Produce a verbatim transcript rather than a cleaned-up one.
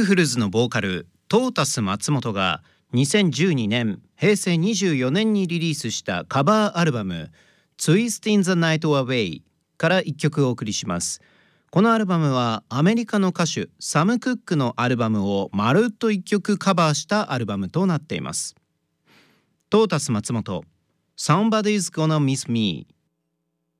フルズのボーカルトータス松本がにせんじゅうにねんへいせいにじゅうよねんにリリースしたカバーアルバム Twisting the Night Away からいっきょくお送りします。このアルバムはアメリカの歌手サム・クックのアルバムをまるっといっきょくカバーしたアルバムとなっています。トータス松本 Somebody's Gonna Miss Me